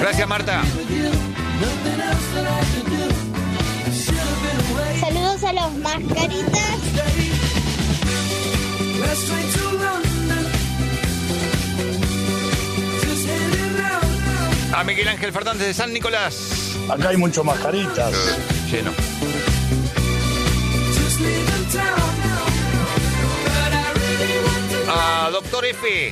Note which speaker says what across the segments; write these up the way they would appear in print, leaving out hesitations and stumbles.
Speaker 1: Gracias, Marta.
Speaker 2: Saludos a los mascaritas.
Speaker 1: A Miguel Ángel Fernández de San Nicolás.
Speaker 3: Acá hay mucho mascaritas.
Speaker 1: Lleno. A Doctor F.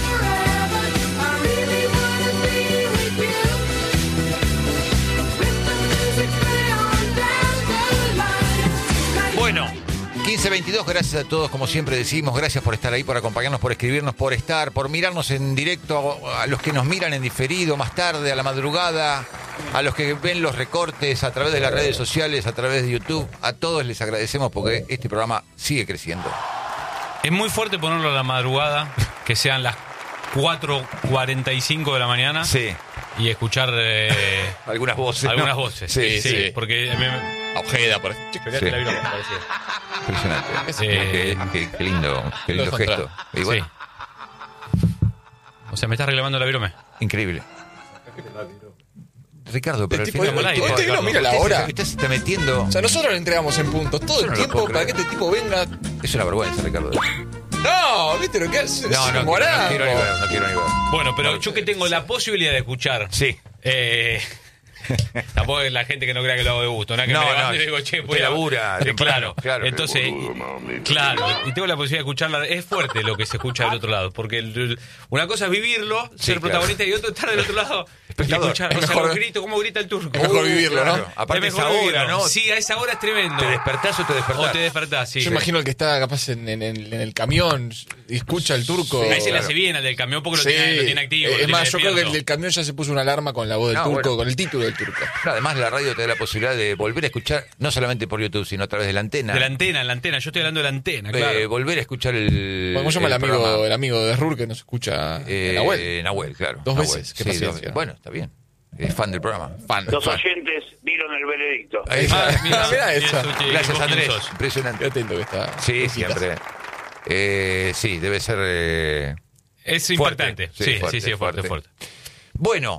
Speaker 1: Bueno, 15:22, gracias a todos, como siempre decimos, gracias por estar ahí, por acompañarnos, por escribirnos, por mirarnos en directo, a los que nos miran en diferido más tarde, a la madrugada, a los que ven los recortes a través de las redes sociales, a través de YouTube, a todos les agradecemos porque este programa sigue creciendo.
Speaker 4: Es muy fuerte ponerlo a la madrugada, que sean las 4:45 de la mañana.
Speaker 1: Sí.
Speaker 4: Y escuchar
Speaker 1: algunas voces.
Speaker 4: Algunas
Speaker 1: ¿no?
Speaker 4: voces.
Speaker 1: Sí.
Speaker 4: Porque
Speaker 5: Ojeda, por ejemplo.
Speaker 1: Impresionante. Qué lindo gesto. Y bueno,
Speaker 4: O sea, me estás reclamando la virome.
Speaker 1: increíble. Ricardo, pero al
Speaker 5: tipo
Speaker 1: final...
Speaker 5: este que no mira la hora.
Speaker 1: Usted se está metiendo...
Speaker 5: O sea, nosotros le entregamos en puntos todo
Speaker 1: Yo
Speaker 5: el
Speaker 1: no lo
Speaker 5: tiempo
Speaker 1: puedo
Speaker 5: para que
Speaker 1: creer.
Speaker 5: este tipo venga.
Speaker 1: Es una vergüenza, Ricardo.
Speaker 5: No, ¿viste lo que hace?
Speaker 1: No quiero ni ver.
Speaker 4: Bueno, pero yo que tengo la posibilidad de escuchar.
Speaker 1: Sí.
Speaker 4: Tampoco es la gente que no crea que lo hago de gusto, ¿no? Que me levanto y digo, che,
Speaker 1: usted labura temprano, claro.
Speaker 4: Entonces, claro, y tengo la posibilidad de escucharla. Es fuerte lo que se escucha del otro lado, porque una cosa es vivirlo, ser protagonista, y otro estar del otro lado y
Speaker 1: Espectador.
Speaker 4: escuchar.
Speaker 5: Es
Speaker 4: O sea,
Speaker 5: mejor-
Speaker 4: los gritos, cómo grita el turco.
Speaker 5: Es mejor vivirlo, ¿no?
Speaker 1: Claro. Aparte
Speaker 4: Es
Speaker 1: esa
Speaker 4: mejor
Speaker 1: hora,
Speaker 4: vivirlo.
Speaker 1: ¿no?
Speaker 4: Sí, a esa hora es tremendo.
Speaker 1: ¿Te despertás o te despertás?
Speaker 4: O te despertás, sí.
Speaker 5: Yo imagino el que está capaz en el camión y escucha el turco.
Speaker 4: A ese le hace bien al del camión porque
Speaker 5: Sí.
Speaker 4: lo tiene activo. lo
Speaker 5: Es más,
Speaker 4: tiene
Speaker 5: yo creo que el
Speaker 4: despierto.
Speaker 5: del camión ya se puso una alarma con la voz del
Speaker 1: No,
Speaker 5: turco,
Speaker 1: bueno.
Speaker 5: con el título del turco.
Speaker 1: No, además la radio te da la posibilidad de volver a escuchar, no solamente por YouTube, sino a través de la antena.
Speaker 4: De la antena. Yo estoy hablando de la antena, claro.
Speaker 1: Volver a escuchar el...
Speaker 5: ¿Cómo se llama el
Speaker 1: programa.
Speaker 5: amigo de Rur que nos escucha?
Speaker 1: Nahuel. Nahuel, claro.
Speaker 5: Dos
Speaker 1: Nahuel.
Speaker 5: veces, qué
Speaker 1: Sí,
Speaker 5: paciencia.
Speaker 1: Bueno, está bien. Es fan del programa.
Speaker 5: Fan.
Speaker 6: Los oyentes dieron el veredicto.
Speaker 1: Ahí está.
Speaker 5: Mirá esa.
Speaker 1: Gracias,
Speaker 4: vos
Speaker 1: Andrés.
Speaker 4: quién sos.
Speaker 1: Impresionante.
Speaker 5: Qué atento que está.
Speaker 1: Sí,
Speaker 5: Cositas.
Speaker 1: siempre. Sí, debe ser...
Speaker 4: Es
Speaker 1: fuerte.
Speaker 4: impactante.
Speaker 1: Sí,
Speaker 4: Sí,
Speaker 1: fuerte,
Speaker 4: es fuerte.
Speaker 1: Bueno.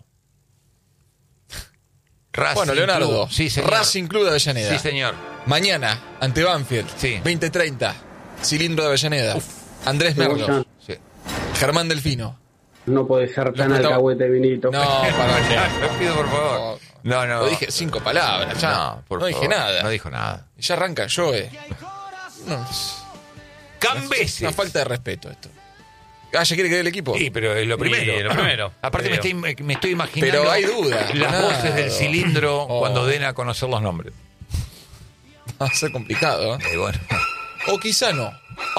Speaker 1: Racing
Speaker 5: Bueno, Leonardo.
Speaker 1: Club. Sí, señor.
Speaker 5: Racing Club de Avellaneda.
Speaker 1: Sí, señor.
Speaker 5: Mañana, ante Banfield.
Speaker 1: Sí.
Speaker 5: 20:30. Cilindro de Avellaneda. Andrés Merlos.
Speaker 1: Sí.
Speaker 5: Germán Delfino.
Speaker 7: No puede ser tan
Speaker 5: Los prota-
Speaker 7: alcahuete, Vinito.
Speaker 5: No, para
Speaker 1: Les pido, por favor. No.
Speaker 5: Lo dije 5 palabras, ya.
Speaker 1: No, por
Speaker 5: no dije
Speaker 1: favor.
Speaker 5: nada.
Speaker 1: No dijo nada.
Speaker 5: Y ya arranca Joe. No, es
Speaker 1: Cambeses.
Speaker 5: una falta de respeto esto. ¿Ya quiere que dé el equipo?
Speaker 1: Sí, pero es lo primero.
Speaker 4: Sí, lo primero.
Speaker 1: Aparte me estoy imaginando...
Speaker 5: Pero hay duda.
Speaker 1: Las
Speaker 5: Claro.
Speaker 1: voces del cilindro
Speaker 5: Oh.
Speaker 1: cuando den a conocer los nombres.
Speaker 5: Va a ser complicado, ¿eh?
Speaker 1: Bueno.
Speaker 5: O quizá no.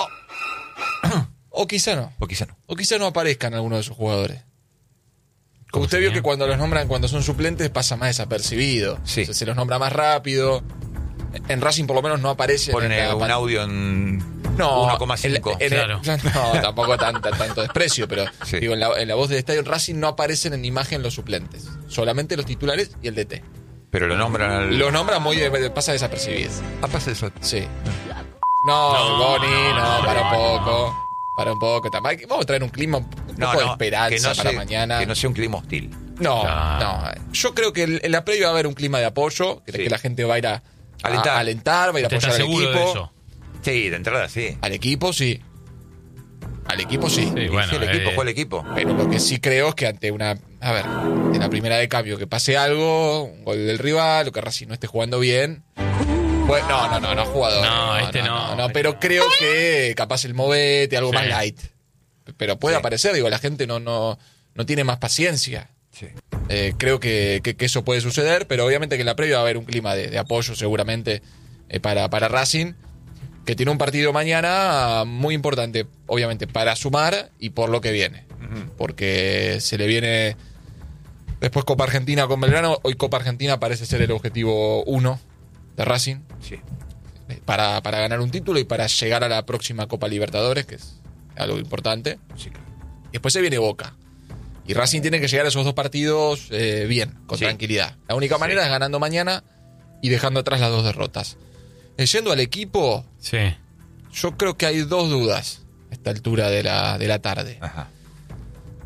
Speaker 5: O quizá no.
Speaker 1: O quizá no.
Speaker 5: O quizá no aparezcan algunos de sus jugadores.
Speaker 4: ¿Cómo
Speaker 5: Usted vio
Speaker 4: sería?
Speaker 5: que cuando los nombran, cuando son suplentes, pasa más desapercibido.
Speaker 1: Sí.
Speaker 5: O sea, se los nombra más rápido. En Racing por lo menos no aparece.
Speaker 1: Ponen
Speaker 5: en la
Speaker 1: un audio en
Speaker 5: No,
Speaker 1: 1,5.
Speaker 4: Claro.
Speaker 5: No, tampoco tanto desprecio, pero
Speaker 1: Sí.
Speaker 5: digo, en la voz del estadio en Racing no aparecen en imagen los suplentes. Solamente los titulares y el DT.
Speaker 1: Pero lo nombran al...
Speaker 5: Lo nombran muy pasa desapercibido.
Speaker 1: pasa eso.
Speaker 5: Sí. No, Boni, no, para un poco. Para un poco. Vamos a traer un clima, un poco de esperanza para mañana.
Speaker 1: Que no sea un clima hostil.
Speaker 5: No,
Speaker 4: Ah.
Speaker 5: no. Yo creo que en la previa va a haber un clima de apoyo, que la gente va a ir a alentar, va a ir a
Speaker 4: ¿Usted está
Speaker 5: apoyar al
Speaker 4: seguro de
Speaker 5: equipo.
Speaker 4: eso?
Speaker 1: Sí, de entrada sí.
Speaker 5: Al equipo sí. Al equipo sí.
Speaker 4: Sí, bueno,
Speaker 1: el equipo, ¿cuál equipo?
Speaker 5: Pero lo que sí creo es que ante una... A ver, en la primera de cambio que pase algo, un gol del rival, o que Racing no esté jugando bien... Pues, no ha jugado.
Speaker 4: No.
Speaker 5: Pero creo que capaz el movete, algo
Speaker 4: Sí.
Speaker 5: más light. Pero puede
Speaker 1: Sí.
Speaker 5: aparecer, digo, la gente no tiene más paciencia.
Speaker 1: Sí.
Speaker 5: Creo que eso puede suceder, pero obviamente que en la previa va a haber un clima de apoyo seguramente para Racing, que tiene un partido mañana muy importante, obviamente, para sumar y por lo que viene. Porque se le viene después Copa Argentina con Belgrano. Hoy Copa Argentina parece ser el objetivo 1 de Racing
Speaker 1: Sí.
Speaker 5: para ganar un título y para llegar a la próxima Copa Libertadores, que es algo importante.
Speaker 1: Sí.
Speaker 5: Después se viene Boca. Y Racing tiene que llegar a esos dos partidos bien, con
Speaker 1: Sí.
Speaker 5: tranquilidad. La única manera es ganando mañana y dejando atrás las dos derrotas. Yendo al equipo,
Speaker 4: Sí.
Speaker 5: yo creo que hay dos dudas a esta altura de la tarde.
Speaker 1: Ajá.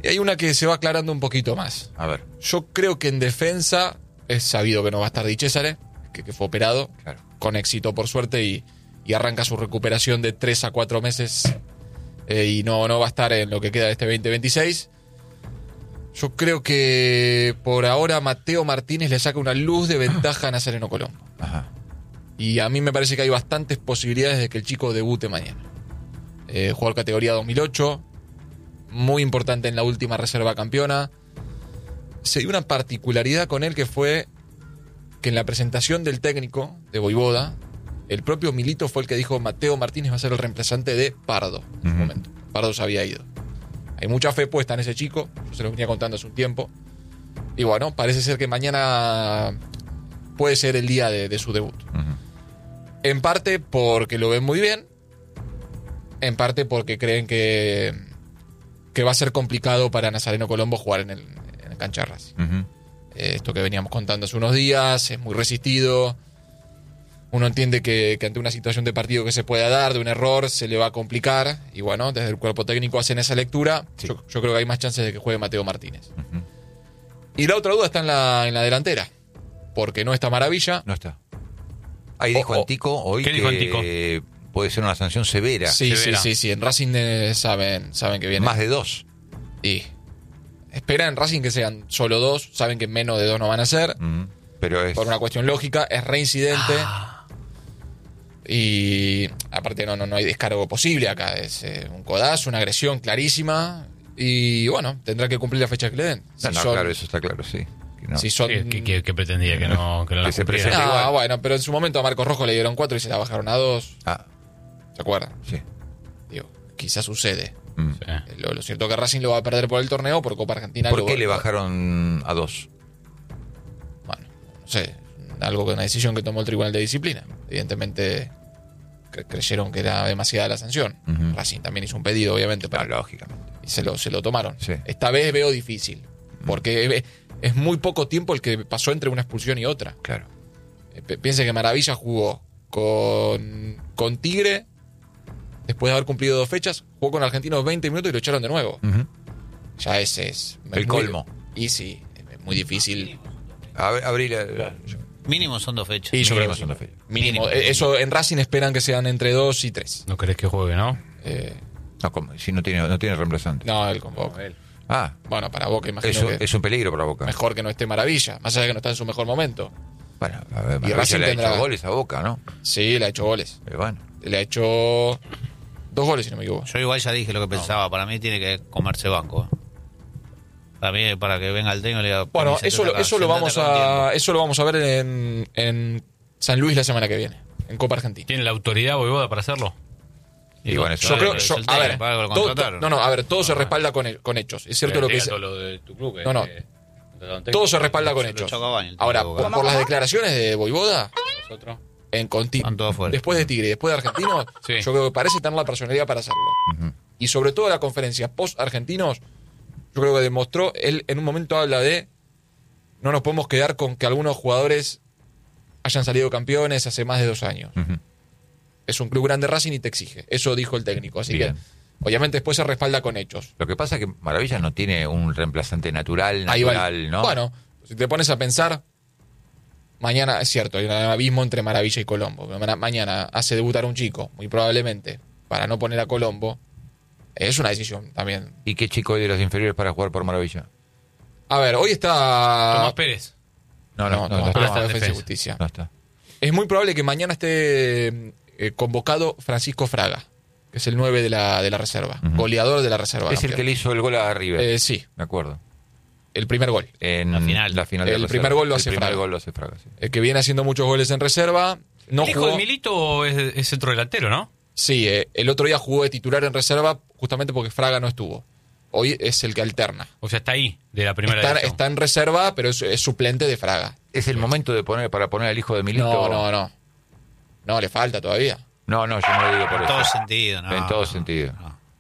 Speaker 5: Y hay una que se va aclarando un poquito más.
Speaker 1: A ver.
Speaker 5: Yo creo que en defensa es sabido que no va a estar Di Cesare, que fue operado,
Speaker 1: Claro.
Speaker 5: con éxito por suerte, y arranca su recuperación de 3 a 4 meses y no va a estar en lo que queda de este 2026. Yo creo que por ahora Mateo Martínez le saca una luz de ventaja a Nazareno Colombo.
Speaker 1: Ajá.
Speaker 5: Y a mí me parece que hay bastantes posibilidades de que el chico debute mañana. Jugador categoría 2008, muy importante en la última reserva campeona. Se dio una particularidad con él que fue que en la presentación del técnico de Voivoda, el propio Milito fue el que dijo Mateo Martínez va a ser el reemplazante de Pardo en su momento. Pardo se había ido. Hay mucha fe puesta en ese chico, yo se lo venía contando hace un tiempo. Y bueno, parece ser que mañana puede ser el día de su debut. En parte porque lo ven muy bien, en parte porque creen que va a ser complicado para Nazareno Colombo jugar en el cancha Racing. Esto que veníamos contando hace unos días, es muy resistido. Uno entiende que ante una situación de partido que se pueda dar, de un error, se le va a complicar. Y bueno, desde el cuerpo técnico hacen esa lectura.
Speaker 1: Sí.
Speaker 5: Yo creo que hay más chances de que juegue Mateo Martínez. Y la otra duda está en la delantera. Porque no está Maravilla.
Speaker 1: No está. Ahí dijo Antico hoy
Speaker 4: ¿Qué
Speaker 1: que
Speaker 4: dijo Antico?
Speaker 1: puede ser una sanción severa.
Speaker 5: Sí,
Speaker 4: severa.
Speaker 5: sí. En Racing saben que viene.
Speaker 1: Más de 2.
Speaker 5: Y esperan en Racing que sean solo 2. Saben que menos de 2 no van a ser.
Speaker 1: Pero es...
Speaker 5: Por una cuestión lógica. Es reincidente. Y aparte no hay descargo posible acá. Es un codazo, una agresión clarísima. Y bueno, tendrá que cumplir la fecha que le den.
Speaker 1: claro, eso está claro, sí. Que no.
Speaker 5: Si son...
Speaker 4: ¿Qué pretendía? Que no la
Speaker 1: Que se
Speaker 4: cumpliera.
Speaker 1: presente. igual.
Speaker 5: Bueno, pero en su momento a Marcos Rojo le dieron 4 y se la bajaron a 2.
Speaker 1: Ah,
Speaker 5: ¿Se acuerdan?
Speaker 1: sí.
Speaker 5: Digo, quizás sucede.
Speaker 4: Sí.
Speaker 5: Lo cierto es que Racing lo va a perder por el torneo, por Copa Argentina.
Speaker 1: ¿Por qué le bajaron a 2?
Speaker 5: Bueno, no sé. Algo que una decisión que tomó el Tribunal de Disciplina. Evidentemente creyeron que era demasiada la sanción. Racing también hizo un pedido, obviamente,
Speaker 1: Lógicamente.
Speaker 5: y se lo tomaron.
Speaker 1: Sí.
Speaker 5: Esta vez veo difícil. Porque es muy poco tiempo el que pasó entre una expulsión y otra.
Speaker 1: Claro.
Speaker 5: Piense que Maravilla jugó con Tigre. Después de haber cumplido 2 fechas, jugó con Argentinos 20 minutos y lo echaron de nuevo. Ya ese es
Speaker 1: El colmo.
Speaker 5: Y sí, es muy difícil.
Speaker 1: Abrí
Speaker 3: Mínimo son 2 fechas.
Speaker 5: Y yo creo
Speaker 1: Mínimo
Speaker 5: que
Speaker 1: son
Speaker 5: sí.
Speaker 1: 2 fechas.
Speaker 5: Mínimo. Eso en Racing esperan que sean entre 2 y 3.
Speaker 4: ¿No querés que juegue, no?
Speaker 1: No, ¿cómo? Si no tiene reemplazante.
Speaker 5: No, él con Boca.
Speaker 1: Ah,
Speaker 5: Bueno, para Boca imagino
Speaker 1: eso
Speaker 5: que
Speaker 1: es un peligro para Boca.
Speaker 5: mejor que no esté Maravilla, más allá de que no está en su mejor momento.
Speaker 1: Bueno, a ver,
Speaker 5: Y
Speaker 1: Maravilla
Speaker 5: Racing
Speaker 1: le ha
Speaker 5: tendrá-
Speaker 1: hecho goles a Boca, ¿no?
Speaker 5: Sí, le ha hecho goles.
Speaker 1: Pero bueno.
Speaker 5: Le ha hecho 2 goles, si no me equivoco.
Speaker 3: Yo igual ya dije lo que pensaba. Para mí tiene que comerse banco. Para mí, para que venga el técnico y le diga...
Speaker 5: Bueno,
Speaker 3: sentate
Speaker 5: eso
Speaker 3: acá,
Speaker 5: lo
Speaker 3: sentate
Speaker 5: vamos
Speaker 3: acá un tiempo.
Speaker 5: eso lo vamos a ver en San Luis la semana que viene, en Copa Argentina.
Speaker 4: ¿Tiene la autoridad Voivoda para hacerlo?
Speaker 1: Y bueno, eso
Speaker 5: Yo creo,
Speaker 3: es
Speaker 5: yo-
Speaker 3: el
Speaker 5: a ver,
Speaker 3: técnico, para algo lo
Speaker 5: todo,
Speaker 3: contrataron.
Speaker 5: a ver, todo se respalda con hechos. Es cierto lo que dice.
Speaker 4: Todo lo de tu club.
Speaker 5: No. Todo se respalda con
Speaker 3: Se lo
Speaker 5: hechos.
Speaker 3: echó Cavani, el técnico
Speaker 5: Ahora,
Speaker 3: de Boca.
Speaker 5: por las declaraciones de Voivoda,
Speaker 4: Nosotros.
Speaker 3: Están todos fuera.
Speaker 5: después de Tigre y después de Argentinos,
Speaker 4: Sí.
Speaker 5: yo creo que parece tener la personalidad para hacerlo. Y sobre todo la conferencia post-Argentinos, yo creo que demostró, él en un momento habla de no nos podemos quedar con que algunos jugadores hayan salido campeones hace más de 2 años. Es un club grande Racing y te exige. Eso dijo el técnico. Así
Speaker 1: Bien.
Speaker 5: que, obviamente, después se respalda con hechos.
Speaker 1: Lo que pasa es que Maravilla no tiene un reemplazante natural,
Speaker 5: Ahí va.
Speaker 1: ¿no?
Speaker 5: Bueno, si te pones a pensar, mañana, es cierto, hay un abismo entre Maravilla y Colombo. Mañana hace debutar un chico, muy probablemente, para no poner a Colombo. Es una decisión también.
Speaker 1: ¿Y qué chico hay de los inferiores para jugar por Maravilla?
Speaker 5: A ver, hoy está...
Speaker 4: Tomás Pérez.
Speaker 1: No
Speaker 5: Tomás
Speaker 1: está.
Speaker 5: Pérez
Speaker 4: está en
Speaker 5: Defensa y
Speaker 4: defensa.
Speaker 5: Justicia.
Speaker 1: No está.
Speaker 5: Es muy probable que mañana esté convocado Francisco Fraga, que es el 9 de la reserva, goleador de la reserva.
Speaker 1: Es el que le hizo el gol a River.
Speaker 5: Sí,
Speaker 1: Me acuerdo.
Speaker 5: el primer gol.
Speaker 1: En
Speaker 3: La final.
Speaker 1: de
Speaker 5: El
Speaker 1: reserva.
Speaker 5: primer gol lo hace
Speaker 1: El primer
Speaker 5: Fraga.
Speaker 1: gol lo hace Fraga, sí.
Speaker 5: El que viene haciendo muchos goles en reserva. No
Speaker 4: El hijo
Speaker 5: jugó.
Speaker 4: de Milito es centro delantero, ¿no?
Speaker 5: Sí, el otro día jugó de titular en reserva justamente porque Fraga no estuvo. Hoy es el que alterna.
Speaker 4: O sea, está ahí, de la primera división.
Speaker 5: Está en reserva, pero es suplente de Fraga.
Speaker 1: ¿Es el momento para poner al hijo de Milito?
Speaker 5: No. No, le falta todavía.
Speaker 1: No, yo no lo digo por
Speaker 3: En
Speaker 1: eso.
Speaker 3: todo sentido, ¿no?
Speaker 1: En todo sentido.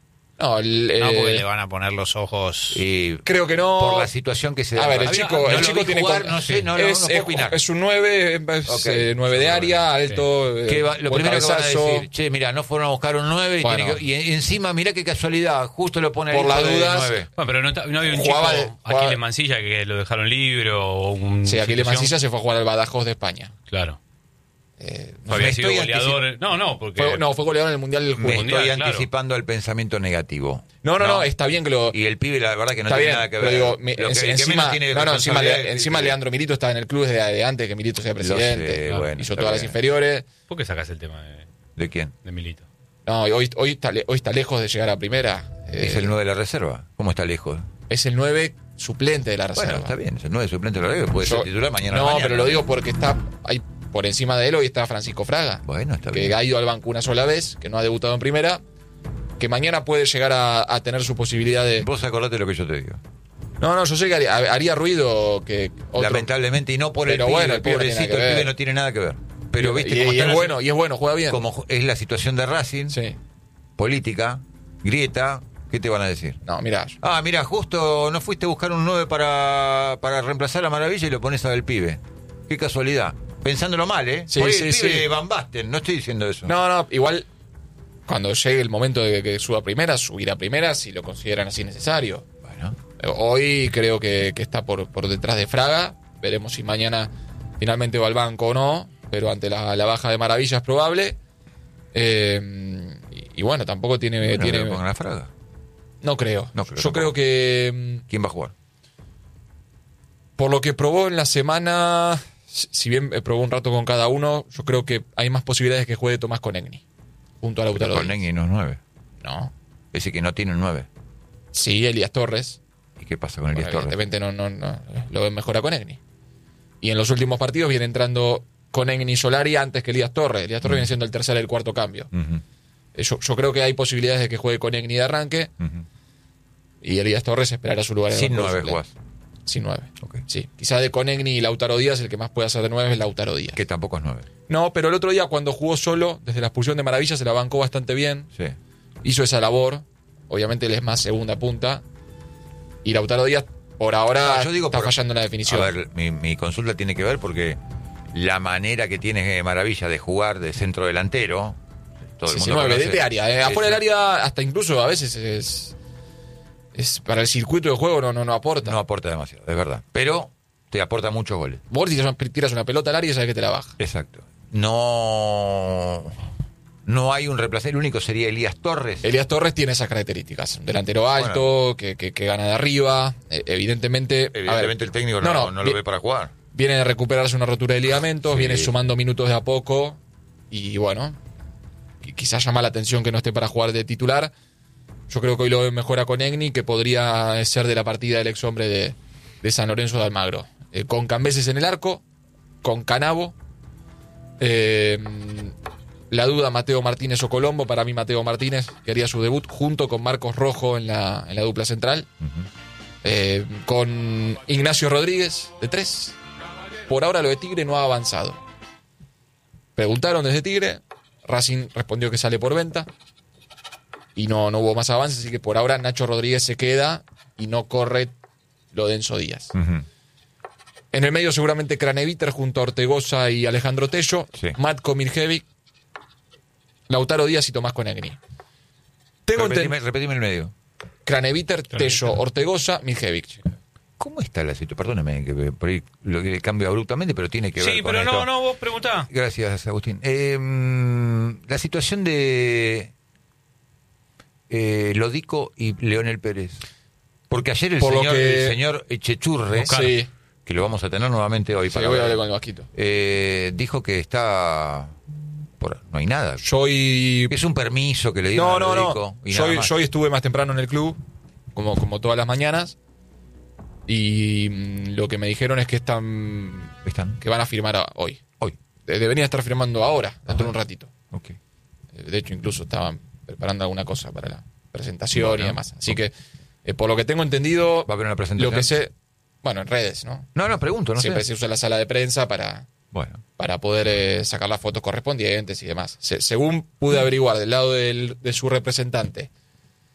Speaker 5: No,
Speaker 3: porque le van a poner los ojos.
Speaker 5: creo que no.
Speaker 1: Por la situación que se da.
Speaker 5: A ver, el chico tiene
Speaker 1: jugar, no sé, no puedo opinar.
Speaker 5: es un 9, es 9 de área, alto.
Speaker 1: Lo
Speaker 5: buen
Speaker 1: primero que van a
Speaker 5: cabezazo.
Speaker 1: decir, che, mirá, no fueron a buscar un 9 y,
Speaker 5: Bueno.
Speaker 1: y encima, mirá qué casualidad, justo lo pone ahí
Speaker 5: Por las
Speaker 1: de
Speaker 5: dudas.
Speaker 1: 9.
Speaker 4: Bueno, pero no había un
Speaker 5: Jugaba
Speaker 4: chico,
Speaker 5: jugaba-
Speaker 4: Aquiles Mancilla, que lo dejaron libre o un.
Speaker 5: Sí, Aquiles
Speaker 4: situación.
Speaker 5: Mancilla se fue a jugar al Badajoz de España.
Speaker 4: Claro.
Speaker 5: No
Speaker 4: Había
Speaker 1: me
Speaker 4: sido
Speaker 1: estoy
Speaker 4: goleador. No, porque.
Speaker 5: fue goleador en el Mundial del
Speaker 1: Me
Speaker 5: Juego.
Speaker 4: Mundial,
Speaker 1: estoy
Speaker 4: claro.
Speaker 1: anticipando el pensamiento negativo.
Speaker 5: No, está bien que lo.
Speaker 1: Y el pibe, la verdad que no
Speaker 5: Está
Speaker 1: tiene
Speaker 5: bien,
Speaker 1: nada que
Speaker 5: pero
Speaker 1: ver.
Speaker 5: digo,
Speaker 1: El que
Speaker 5: encima,
Speaker 1: menos tiene
Speaker 5: encima,
Speaker 1: responsabilidad
Speaker 5: encima
Speaker 1: es-
Speaker 5: Leandro Milito estaba en el club desde antes que Milito sea presidente.
Speaker 1: sé, bueno,
Speaker 5: hizo
Speaker 1: está
Speaker 5: todas las
Speaker 1: bien.
Speaker 5: inferiores.
Speaker 4: ¿Por qué sacas el tema
Speaker 1: ¿De quién?
Speaker 4: de Milito?
Speaker 5: No, y hoy está lejos de llegar a primera.
Speaker 1: Es el 9 de la reserva. ¿Cómo está lejos?
Speaker 5: Es el 9 suplente de la reserva.
Speaker 1: Bueno, está bien, es el 9 suplente de la reserva, puede ser titular mañana.
Speaker 5: No,
Speaker 1: mañana.
Speaker 5: pero lo digo porque está ahí por encima de él hoy está Francisco Fraga.
Speaker 1: Bueno, está
Speaker 5: que
Speaker 1: bien.
Speaker 5: ha ido al banco una sola vez, que no ha debutado en primera, que mañana puede llegar a tener su posibilidad de...
Speaker 1: Vos acordate lo que yo te digo.
Speaker 5: No, yo sé que haría ruido que otro...
Speaker 1: Lamentablemente, y no por
Speaker 5: Pero
Speaker 1: el pibe,
Speaker 5: bueno,
Speaker 1: el
Speaker 5: el pibe no tiene
Speaker 1: pobrecito,
Speaker 5: nada que
Speaker 1: el pibe
Speaker 5: ver.
Speaker 1: no tiene nada que ver. Pero viste cómo
Speaker 5: y
Speaker 1: está
Speaker 5: es
Speaker 1: la-
Speaker 5: bueno, juega bien.
Speaker 1: como es la situación de Racing,
Speaker 5: Sí.
Speaker 1: política, grieta, ¿qué te van a decir?
Speaker 5: No, mirá.
Speaker 1: Mira, justo no fuiste a buscar un 9 para reemplazar a Maravilla y lo pones al pibe. Qué casualidad. Pensándolo mal, ¿eh?
Speaker 5: Sí,
Speaker 1: Por ahí
Speaker 5: sí,
Speaker 1: el pibe
Speaker 5: sí.
Speaker 1: Van Basten, no estoy diciendo eso.
Speaker 5: No, igual cuando llegue el momento de que suba a primera, subirá a primera si lo consideran así necesario.
Speaker 1: Bueno,
Speaker 5: Hoy creo que está por detrás de Fraga. Veremos si mañana finalmente va al banco o no. Pero ante la baja de Maravilla es probable. Y bueno, tampoco tiene...
Speaker 1: que lo pongan a Fraga.
Speaker 5: No creo.
Speaker 1: No creo
Speaker 5: Yo
Speaker 1: tampoco.
Speaker 5: creo que
Speaker 1: ¿Quién va a jugar?
Speaker 5: por lo que probó en la semana, si bien probó un rato con cada uno, yo creo que hay más posibilidades de que juegue Tomás Conegni junto a Lautaro
Speaker 1: Con
Speaker 5: Díaz.
Speaker 1: Negui no es 9.
Speaker 5: No.
Speaker 1: Ese que no tiene un 9.
Speaker 5: Sí, Elías Torres.
Speaker 1: ¿Y qué pasa con
Speaker 5: Bueno,
Speaker 1: Elías Torres?
Speaker 5: evidentemente no lo ven mejor a Conegni. Y en los últimos partidos viene entrando Conegni y Solari antes que Elías Torres. Elías Torres viene siendo el tercer y el cuarto cambio.
Speaker 1: Ujú,
Speaker 5: Yo creo que hay posibilidades de que juegue Conegni de arranque
Speaker 1: ujú.
Speaker 5: y Elías Torres esperará su lugar en el
Speaker 1: Sin
Speaker 5: banco de
Speaker 1: 9
Speaker 5: suplentes.
Speaker 1: jugás.
Speaker 5: Sin 9.
Speaker 1: Ok.
Speaker 5: Sí, quizá de Conegni y Lautaro Díaz el que más puede hacer de 9 es Lautaro Díaz.
Speaker 1: Que tampoco es 9.
Speaker 5: No, pero el otro día cuando jugó solo, desde la expulsión de Maravilla, se la bancó bastante bien.
Speaker 1: Sí.
Speaker 5: Hizo esa labor. Obviamente él es más segunda punta. Y Lautaro Díaz, por ahora,
Speaker 1: No, yo digo
Speaker 5: está
Speaker 1: por-
Speaker 5: fallando en la definición.
Speaker 1: A ver, mi consulta tiene que ver porque la manera que tiene Maravilla de jugar de centro delantero, todo el
Speaker 5: Sí,
Speaker 1: mundo
Speaker 5: nueve,
Speaker 1: conoce.
Speaker 5: de área. Afuera del área, hasta incluso a veces es para el circuito de juego no aporta.
Speaker 1: No aporta demasiado, es verdad. Pero te aporta muchos goles.
Speaker 5: Vos tiras una pelota al área y sabes que te la baja.
Speaker 1: Exacto. No hay un reemplazo. El único sería Elías Torres.
Speaker 5: Elías Torres tiene esas características. Un delantero alto, que gana de arriba. Evidentemente. a ver,
Speaker 1: Evidentemente el técnico no lo ve para jugar.
Speaker 5: Viene de recuperarse una rotura de ligamentos,
Speaker 1: Sí.
Speaker 5: viene sumando minutos de a poco. Y bueno, quizás llama la atención que no esté para jugar de titular. Yo creo que hoy lo mejora con Egni, que podría ser de la partida del ex hombre de San Lorenzo de Almagro. Con Cambeses en el arco, con Canavo. La duda Mateo Martínez o Colombo. Para mí Mateo Martínez, que haría su debut junto con Marcos Rojo en la dupla central. Con Ignacio Rodríguez de 3. Por ahora lo de Tigre no ha avanzado. Preguntaron desde Tigre, Racing respondió que sale por venta y no hubo más avances, así que por ahora Nacho Rodríguez se queda y no corre lo de Enzo Díaz.
Speaker 1: Ujú.
Speaker 5: En el medio seguramente Craneviter junto a Ortegoza y Alejandro Tello,
Speaker 1: Sí.
Speaker 5: Matko Mirjevic, Lautaro Díaz y Tomás Conegni.
Speaker 1: Repetime el medio.
Speaker 5: Craneviter, Tello, Ortegoza, Mirjevic.
Speaker 1: ¿Cómo está la situación? Perdóneme que por ahí lo que cambia abruptamente, pero tiene que ver
Speaker 4: Sí,
Speaker 1: con
Speaker 4: pero
Speaker 1: esto.
Speaker 4: no, vos preguntá.
Speaker 1: Gracias, Agustín. La situación de Lodico y Leonel Pérez. Porque ayer el
Speaker 5: Por lo
Speaker 1: señor,
Speaker 5: que-
Speaker 1: el señor Echechurre,
Speaker 5: Sí,
Speaker 1: que lo vamos a tener nuevamente hoy
Speaker 5: sí,
Speaker 1: para
Speaker 5: voy a
Speaker 1: ver,
Speaker 5: hablar con el Vasquito.
Speaker 1: dijo que está... no hay nada.
Speaker 5: Yo hoy
Speaker 1: Es un permiso que le dieron a Lodico. Y
Speaker 5: Yo
Speaker 1: nada más.
Speaker 5: hoy estuve más temprano en el club, como todas las mañanas, y lo que me dijeron es que
Speaker 1: ¿Están?
Speaker 5: que van a firmar hoy.
Speaker 1: Hoy.
Speaker 5: Deberían estar firmando ahora, dentro de un ratito.
Speaker 1: Ok.
Speaker 5: De hecho, incluso estaban preparando alguna cosa para la presentación
Speaker 1: Bueno.
Speaker 5: y demás. Así que, por lo que tengo entendido,
Speaker 1: ¿Va a haber una presentación?
Speaker 5: lo que sé, bueno, en redes, ¿no?
Speaker 1: No, pregunto, no
Speaker 5: Siempre
Speaker 1: sé.
Speaker 5: se usa la sala de prensa para poder sacar las fotos correspondientes y demás. Según pude averiguar del lado de su representante,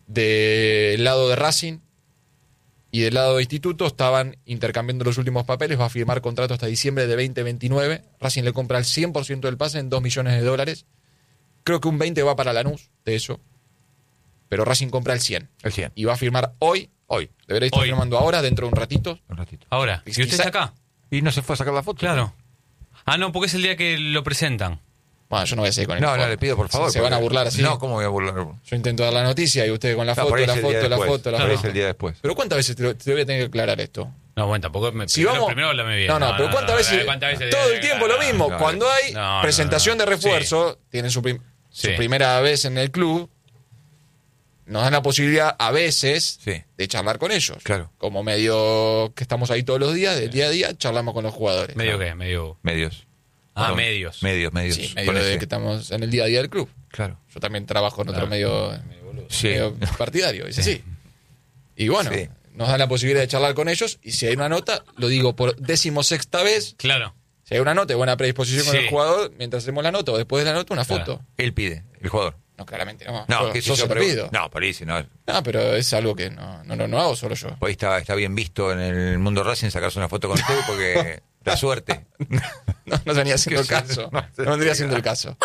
Speaker 5: Del lado de Racing y del lado de Instituto estaban intercambiando los últimos papeles. Va a firmar contrato hasta diciembre de 2029. Racing le compra el 100% del pase en $2 millones. Creo que un 20 va para Lanús de eso. Pero Racing compra el 100.
Speaker 1: El 100.
Speaker 5: Y va a firmar hoy. Debería estar
Speaker 4: Hoy.
Speaker 5: firmando ahora, dentro de un ratito.
Speaker 1: Un ratito.
Speaker 4: Ahora, ¿y usted está acá?
Speaker 1: ¿Y no se fue a sacar la foto?
Speaker 4: Claro. Ah, no, porque es el día que lo presentan.
Speaker 5: Bueno, yo no voy a seguir con el
Speaker 1: No,
Speaker 5: juego.
Speaker 1: le pido por favor.
Speaker 5: Se van a
Speaker 1: porque-
Speaker 5: burlar así.
Speaker 1: No, ¿cómo voy a burlar?
Speaker 5: Yo intento dar la noticia y usted con la
Speaker 1: No,
Speaker 5: foto,
Speaker 1: por ahí
Speaker 5: la
Speaker 1: es el día
Speaker 5: foto, la
Speaker 1: después.
Speaker 5: foto, la
Speaker 1: Por ahí
Speaker 5: foto.
Speaker 1: es el día después.
Speaker 5: Pero ¿cuántas veces te voy a tener que aclarar esto?
Speaker 4: No, bueno, tampoco me.
Speaker 5: Si vamos,
Speaker 4: primero háblame bien.
Speaker 5: No, pero ¿cuántas veces? Todo el tiempo lo mismo.
Speaker 1: No,
Speaker 5: Cuando hay
Speaker 4: no,
Speaker 5: presentación
Speaker 4: no.
Speaker 5: de refuerzo, tienen su
Speaker 4: Sí.
Speaker 5: primera vez en el club, nos dan la posibilidad a veces
Speaker 1: Sí.
Speaker 5: de charlar con ellos.
Speaker 1: Claro.
Speaker 5: Como medio que estamos ahí todos los días, del día a día, charlamos con los jugadores.
Speaker 4: ¿Medio qué? Medio.
Speaker 1: Medios.
Speaker 4: Ah,
Speaker 1: Bueno,
Speaker 4: medios.
Speaker 1: Medios.
Speaker 5: Sí, medio
Speaker 1: Con
Speaker 5: de
Speaker 1: ese.
Speaker 5: que estamos en el día a día del club.
Speaker 1: Claro.
Speaker 5: Yo también trabajo en otro medio
Speaker 1: Sí.
Speaker 5: partidario, es así. Y bueno,
Speaker 1: Sí.
Speaker 5: nos dan la posibilidad de charlar con ellos y si hay una nota, lo digo por 16ª vez,
Speaker 4: Claro.
Speaker 5: si hay una nota de buena predisposición con
Speaker 4: Sí.
Speaker 5: el jugador, mientras hacemos la nota o después de la nota, una
Speaker 4: Claro.
Speaker 5: foto.
Speaker 1: Él pide, el jugador.
Speaker 5: No, claramente no.
Speaker 1: No,
Speaker 5: yo,
Speaker 1: que si
Speaker 5: yo
Speaker 1: yo
Speaker 5: se lo pido.
Speaker 1: No, por ahí sí, no.
Speaker 5: No, pero es algo que no hago solo yo.
Speaker 1: Hoy está bien visto en el mundo Racing sacarse una foto con usted porque da suerte.
Speaker 5: No venía haciendo el
Speaker 1: Que sí,
Speaker 5: caso.
Speaker 1: no,
Speaker 5: No vendría haciendo el caso.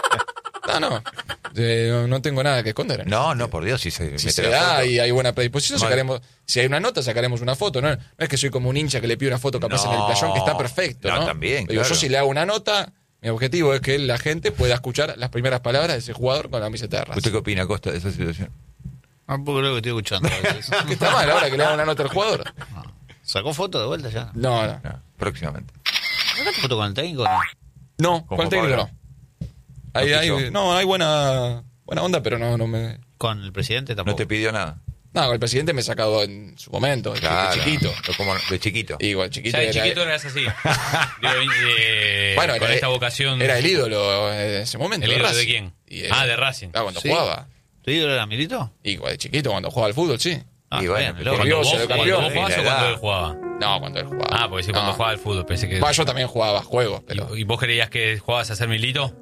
Speaker 5: No tengo nada que esconder.
Speaker 1: No, por Dios, si se
Speaker 5: Si
Speaker 1: mete
Speaker 5: se
Speaker 1: la
Speaker 5: da
Speaker 1: foto.
Speaker 5: y hay buena predisposición,
Speaker 1: Mal.
Speaker 5: sacaremos. Si hay una nota, sacaremos una foto. No es que soy como un hincha que le pide una foto capaz
Speaker 1: No.
Speaker 5: en el playón, que está perfecto.
Speaker 1: No,
Speaker 5: No,
Speaker 1: también,
Speaker 5: Digo,
Speaker 1: claro.
Speaker 5: yo si le hago una nota, mi objetivo es que la gente pueda escuchar las primeras palabras de ese jugador con la camiseta de Racing.
Speaker 1: ¿Usted qué opina, Costa, de esa situación?
Speaker 3: Ah, porque creo que estoy escuchando.
Speaker 5: ¿Qué está mal ahora que le haga una nota al jugador?
Speaker 3: ¿Sacó foto de vuelta ya?
Speaker 5: No.
Speaker 1: No, próximamente.
Speaker 3: ¿Sacaste foto con el técnico? No.
Speaker 5: No,
Speaker 1: Con
Speaker 5: con el técnico
Speaker 1: Pablo.
Speaker 5: no. Hay
Speaker 1: quiso.
Speaker 5: buena onda, pero no me.
Speaker 3: ¿Con el presidente tampoco?
Speaker 1: No te pidió nada.
Speaker 5: No, con el presidente me he sacado en su momento, de chiquito.
Speaker 1: Pero como de chiquito.
Speaker 5: Y igual chiquito.
Speaker 4: Ya de
Speaker 5: era-
Speaker 4: chiquito eras así. Digo,
Speaker 5: Bueno,
Speaker 4: con esta vocación.
Speaker 5: Era el ídolo en ese momento.
Speaker 4: ¿El ídolo de
Speaker 5: Racing.
Speaker 4: quién?
Speaker 5: Y
Speaker 4: De Racing.
Speaker 5: Claro, cuando
Speaker 3: Sí.
Speaker 5: jugaba.
Speaker 3: ¿Tu ídolo era Milito?
Speaker 5: Igual de chiquito, cuando jugaba al fútbol, sí.
Speaker 3: Ah,
Speaker 1: Y bueno,
Speaker 3: bien,
Speaker 1: pero
Speaker 3: luego,
Speaker 5: corrió,
Speaker 3: cuando
Speaker 5: se
Speaker 3: vos-
Speaker 5: lo
Speaker 3: cuando
Speaker 5: cambió.
Speaker 3: vos jugabas
Speaker 1: En
Speaker 3: o
Speaker 1: la
Speaker 3: cuando
Speaker 1: edad.
Speaker 3: él jugaba.
Speaker 5: No, cuando él jugaba.
Speaker 4: Ah, porque sí, cuando
Speaker 5: No.
Speaker 4: jugaba al fútbol. Pensé que.
Speaker 5: Yo también jugaba juegos, pero.
Speaker 4: ¿Y vos creías que jugabas a ser Milito?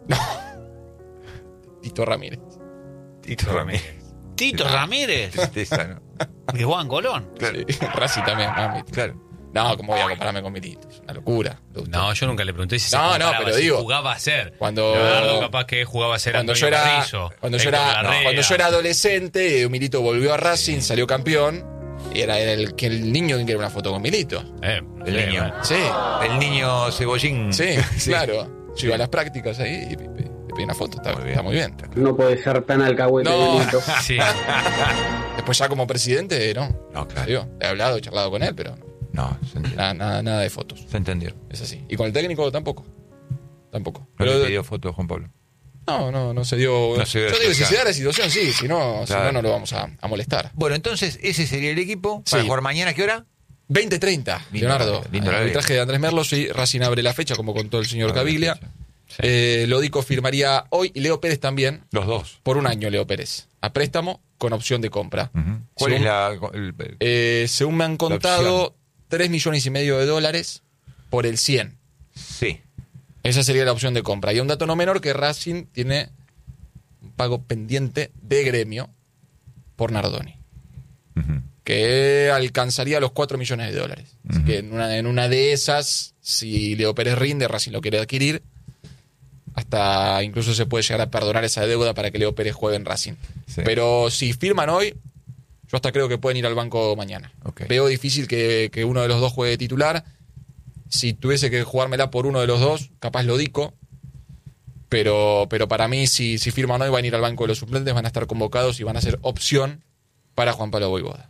Speaker 5: Tito Ramírez.
Speaker 1: Tito Ramírez.
Speaker 3: Tito Ramírez,
Speaker 1: Tristeza, ¿no?
Speaker 3: que juega en Colón.
Speaker 1: Claro.
Speaker 5: Sí, Racing también, mami.
Speaker 1: Claro.
Speaker 5: No, ¿cómo voy a compararme con Milito? Es una locura. ¿Le gustó?
Speaker 4: No, yo nunca le pregunté si se
Speaker 5: No,
Speaker 4: comparaba,
Speaker 5: pero
Speaker 4: si
Speaker 5: digo,
Speaker 4: jugaba a ser.
Speaker 5: cuando-
Speaker 4: Leonardo capaz que jugaba a ser
Speaker 5: Cuando yo,
Speaker 4: Antonio
Speaker 5: era,
Speaker 4: Carrizo,
Speaker 5: cuando, yo
Speaker 4: Héctor
Speaker 5: era,
Speaker 4: Larrea.
Speaker 5: cuando yo era adolescente, Milito volvió a Racing, salió campeón, y era el niño que quería una foto con Milito.
Speaker 4: No
Speaker 1: El
Speaker 4: sé,
Speaker 1: niño.
Speaker 4: bueno.
Speaker 5: Sí,
Speaker 1: El niño cebollín.
Speaker 5: sí, claro. Yo iba a las prácticas ahí y le pedí una foto, está muy bien.
Speaker 7: No puede ser tan alcahuete,
Speaker 5: No.
Speaker 7: Benito.
Speaker 4: Sí.
Speaker 5: Después ya como presidente, no.
Speaker 1: No, claro.
Speaker 5: Digo, he hablado, he charlado con él, pero
Speaker 1: No, se entendió.
Speaker 5: nada de fotos.
Speaker 1: Se entendió.
Speaker 5: Es así. Y con el técnico tampoco. Tampoco.
Speaker 1: No
Speaker 5: Pero
Speaker 1: le pidió fotos, Juan Pablo.
Speaker 5: no se dio.
Speaker 1: No se dio
Speaker 5: Yo digo, si
Speaker 1: expresión.
Speaker 5: se da la situación, sí, si no,
Speaker 1: Claro.
Speaker 5: no lo vamos a molestar.
Speaker 1: Bueno, entonces ese sería el equipo. Para
Speaker 5: Sí.
Speaker 1: jugar mañana, ¿qué hora?
Speaker 5: 20:30,
Speaker 1: Lindo
Speaker 5: Leonardo.
Speaker 1: horario, lindo
Speaker 5: El
Speaker 1: horario.
Speaker 5: arbitraje de Andrés Merlo, sí, Racing abre la fecha, como contó el señor
Speaker 1: Abre la
Speaker 5: Caviglia.
Speaker 1: fecha.
Speaker 5: Lodico firmaría hoy y Leo Pérez también,
Speaker 1: Los dos.
Speaker 5: por un año, Leo Pérez, a préstamo con opción de compra.
Speaker 1: Ujú. ¿Cuál
Speaker 5: Según-
Speaker 1: es la...?
Speaker 5: Según me han contado, $3,5 millones por el 100.
Speaker 1: Sí.
Speaker 5: Esa sería la opción de compra. Y un dato no menor que Racing tiene un pago pendiente de Gremio por Nardoni,
Speaker 1: Ujú.
Speaker 5: que alcanzaría los $4 millones. Así
Speaker 1: Ujú.
Speaker 5: que en una de esas, si Leo Pérez rinde, Racing lo quiere adquirir, hasta incluso se puede llegar a perdonar esa deuda para que Leo Pérez juegue en Racing.
Speaker 1: Sí.
Speaker 5: Pero si firman hoy, yo hasta creo que pueden ir al banco mañana.
Speaker 1: Ok.
Speaker 5: Veo difícil que uno de los dos juegue de titular. Si tuviese que jugármela por uno de los dos, capaz Lodico. Pero para mí, si firman hoy, van a ir al banco de los suplentes, van a estar convocados y van a ser opción para Juan Pablo Voivoda.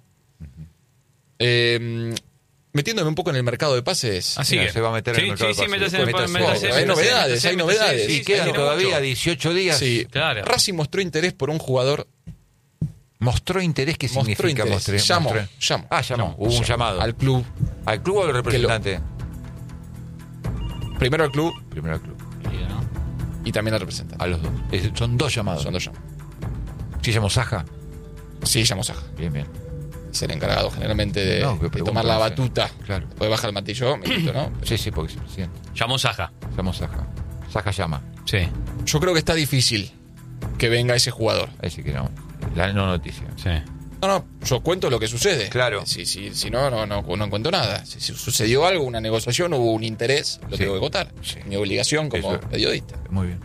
Speaker 5: Metiéndome un poco en el mercado de pases.
Speaker 4: Así
Speaker 1: Mira,
Speaker 4: que
Speaker 1: se va a meter en el mercado de
Speaker 4: sí,
Speaker 1: pases.
Speaker 4: métase en el
Speaker 5: Métase,
Speaker 4: métase,
Speaker 5: hay novedades,
Speaker 4: métase,
Speaker 5: hay
Speaker 4: métase,
Speaker 5: novedades.
Speaker 1: Sí,
Speaker 4: sí,
Speaker 1: quedan
Speaker 4: tiene
Speaker 1: todavía
Speaker 4: mucho.
Speaker 1: 18 días.
Speaker 5: Sí,
Speaker 4: Claro.
Speaker 5: Racing mostró interés por un jugador.
Speaker 1: ¿Mostró interés? ¿Qué
Speaker 5: Mostró
Speaker 1: significa
Speaker 5: interés.
Speaker 1: mostré?
Speaker 5: Llamó.
Speaker 1: Ah, llamó. Hubo un
Speaker 5: Llamó
Speaker 1: llamado.
Speaker 5: al club.
Speaker 1: ¿Al club o al representante?
Speaker 5: Primero al club
Speaker 1: Primero al club.
Speaker 5: y también al representante.
Speaker 1: A los dos. Son dos llamados.
Speaker 5: Son dos llamados.
Speaker 1: ¿Sí llamó Saja?
Speaker 5: Sí, llamó Saja.
Speaker 1: Bien, bien.
Speaker 5: Es el encargado generalmente de,
Speaker 1: No, que
Speaker 5: de
Speaker 1: pregunto,
Speaker 5: tomar la
Speaker 1: no sé.
Speaker 5: batuta.
Speaker 1: Claro.
Speaker 5: Después baja el mantillo, Milito, ¿no?
Speaker 1: Sí, sí, porque es el presidente.
Speaker 4: Llamó Saja.
Speaker 1: Llamó Saja. Saja llama.
Speaker 4: Sí.
Speaker 5: Yo creo que está difícil que venga ese jugador.
Speaker 1: Ahí sí que no. La no noticia.
Speaker 4: Sí.
Speaker 5: No, yo cuento lo que sucede.
Speaker 1: Claro.
Speaker 5: Si no cuento nada. Si sucedió algo, una negociación, hubo un interés, lo
Speaker 1: Sí.
Speaker 5: tengo que contar.
Speaker 1: Sí.
Speaker 5: Mi obligación como
Speaker 1: Eso.
Speaker 5: periodista.
Speaker 1: Muy bien.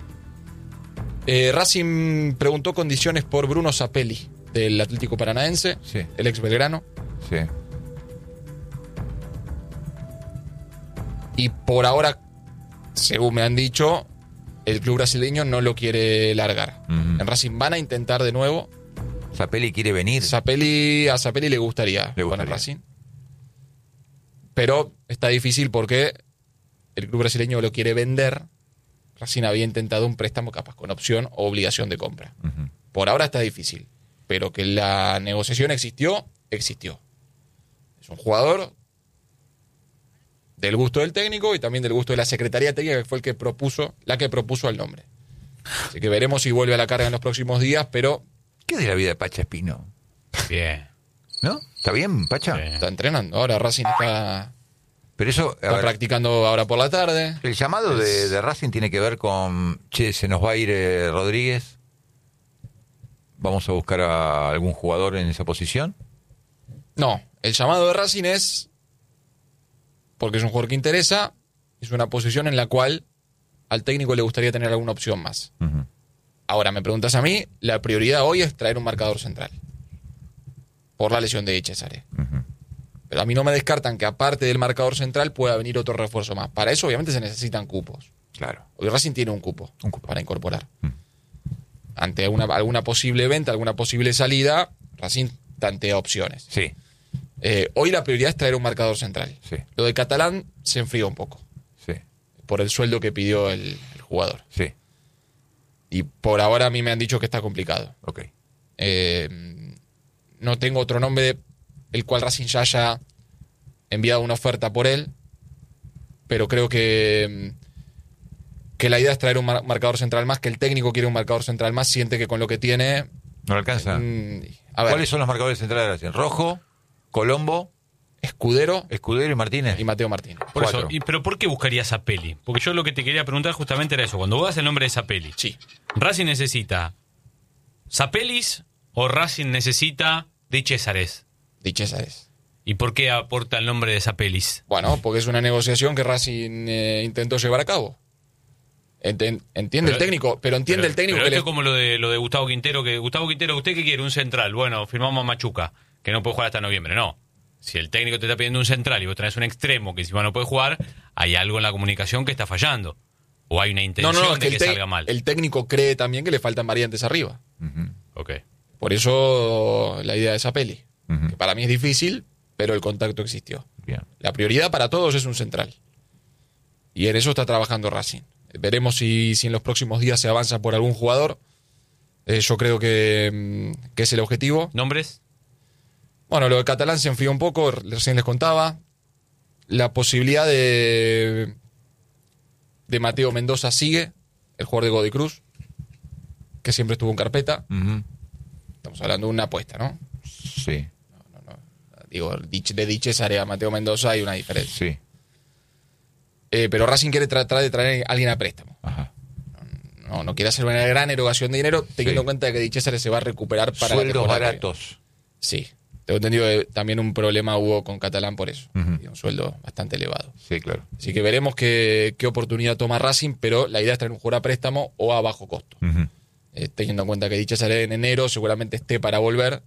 Speaker 5: Racing preguntó condiciones por Bruno Zapelli, del Atlético Paranaense,
Speaker 1: Sí.
Speaker 5: el ex Belgrano.
Speaker 1: Sí.
Speaker 5: Y por ahora, según me han dicho, el club brasileño no lo quiere largar.
Speaker 1: Ujú.
Speaker 5: En Racing van a intentar de nuevo.
Speaker 1: Zapelli quiere venir.
Speaker 5: A Zapelli le gustaría con el Racing. Pero está difícil porque el club brasileño lo quiere vender. Racing había intentado un préstamo capaz con opción o obligación de compra.
Speaker 1: Ujú.
Speaker 5: Por ahora está difícil. Pero que la negociación existió. Es un jugador del gusto del técnico y también del gusto de la Secretaría Técnica, que fue la que propuso el nombre. Así que veremos si vuelve a la carga en los próximos días, pero
Speaker 1: ¿Qué es de la vida de Pacha Espino?
Speaker 4: Bien.
Speaker 1: ¿No? ¿Está bien, Pacha?
Speaker 4: Sí.
Speaker 5: está entrenando. Ahora Racing está
Speaker 1: Pero eso, a ver,
Speaker 5: practicando ahora por la tarde.
Speaker 1: el llamado de Racing tiene que ver con, che, se nos va a ir Rodríguez. Vamos a buscar a algún jugador en esa posición.
Speaker 5: No, el llamado de Racing es porque es un jugador que interesa, es una posición en la cual al técnico le gustaría tener alguna opción más.
Speaker 1: Ujú.
Speaker 5: Ahora, me preguntas a mí, la prioridad hoy es traer un marcador central. Por la lesión de Cesare.
Speaker 1: Ujú.
Speaker 5: Pero a mí no me descartan que aparte del marcador central pueda venir otro refuerzo más. Para eso obviamente se necesitan cupos.
Speaker 1: Claro.
Speaker 5: Hoy Racing tiene un cupo
Speaker 1: Un cupo.
Speaker 5: para incorporar. Ante alguna posible venta, alguna posible salida, Racing tantea opciones.
Speaker 1: Sí,
Speaker 5: Hoy la prioridad es traer un marcador central.
Speaker 1: sí,
Speaker 5: Lo de Catalán se enfrió un poco
Speaker 1: sí,
Speaker 5: por el sueldo que pidió el jugador.
Speaker 1: sí.
Speaker 5: Y por ahora a mí me han dicho que está complicado.
Speaker 1: Ok.
Speaker 5: No tengo otro nombre el cual Racing ya haya enviado una oferta por él, pero creo que la idea es traer un marcador central más, que el técnico quiere un marcador central más, siente que con lo que tiene...
Speaker 1: ¿No le alcanza?
Speaker 5: a ver,
Speaker 1: ¿Cuáles son los marcadores centrales de Racing? Rojo, Colombo,
Speaker 5: Escudero
Speaker 1: Escudero y Martínez.
Speaker 5: y Mateo Martínez.
Speaker 4: Por eso,
Speaker 1: Cuatro.
Speaker 4: ¿pero por qué buscarías a Zapelli? Porque yo lo que te quería preguntar justamente era eso. Cuando vos das el nombre de Zapelli,
Speaker 5: Sí.
Speaker 4: ¿Racing necesita Zapelis o Racing necesita de Césares?
Speaker 5: Dicha es.
Speaker 4: ¿Y por qué aporta el nombre de Zapelis?
Speaker 5: Bueno, porque es una negociación que Racing intentó llevar a cabo. Entiende el técnico, pero entiende el técnico
Speaker 4: pero
Speaker 5: que
Speaker 4: esto es como lo de Gustavo Quintero, que Gustavo Quintero, ¿usted qué quiere? Un central. Bueno, firmamos a Machuca, que no puede jugar hasta noviembre. No. Si el técnico te está pidiendo un central y vos traes un extremo que encima no puede jugar, hay algo en la comunicación que está fallando. O hay una intención
Speaker 5: es
Speaker 4: de que
Speaker 5: el
Speaker 4: salga mal.
Speaker 5: el técnico cree también que le faltan variantes arriba.
Speaker 1: Ujú.
Speaker 4: Ok.
Speaker 5: Por eso la idea de esa peli.
Speaker 1: Ujú.
Speaker 5: Que para mí es difícil, pero el contacto existió.
Speaker 1: Bien.
Speaker 5: La prioridad para todos es un central. Y en eso está trabajando Racing. Veremos si en los próximos días se avanza por algún jugador. Yo creo que es el objetivo.
Speaker 4: ¿Nombres?
Speaker 5: Bueno, lo de Catalán se enfrió un poco, recién les contaba. La posibilidad de Mateo Mendoza sigue, el jugador de Godoy Cruz, que siempre estuvo en carpeta.
Speaker 1: Ujú.
Speaker 5: Estamos hablando de una apuesta, ¿no?
Speaker 1: Sí,
Speaker 5: Digo, de Di Cesare a Mateo Mendoza hay una diferencia.
Speaker 1: sí.
Speaker 5: Pero Racing quiere tratar de traer a alguien a préstamo.
Speaker 1: Ajá.
Speaker 5: No quiere hacer una gran erogación de dinero, teniendo en cuenta que Di Cesare se va a recuperar para la
Speaker 1: Sueldos
Speaker 5: temporada que
Speaker 1: baratos.
Speaker 5: viene. Sí. Tengo entendido que también un problema hubo con Catalán por eso.
Speaker 1: Ujú.
Speaker 5: Y un sueldo bastante elevado.
Speaker 1: Sí, claro.
Speaker 5: Así que veremos qué oportunidad toma Racing, pero la idea es traer un jugador a préstamo o a bajo costo.
Speaker 1: Ujú.
Speaker 5: Teniendo en cuenta que Di Cesare en enero seguramente esté para volver.